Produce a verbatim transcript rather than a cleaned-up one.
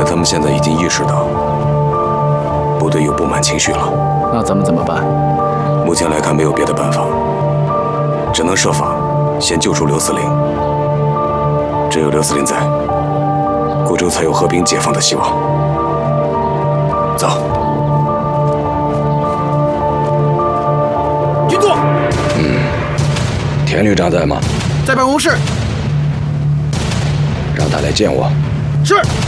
他们现在已经意识到部队有不满情绪了。 那咱们怎么办？ 目前来看，没有别的办法，只能设法先救出刘司令。只有刘司令在，贵州才有和平解放的希望。走。 军座。 嗯，田旅长在吗？ 在办公室。 让他来见我。 是。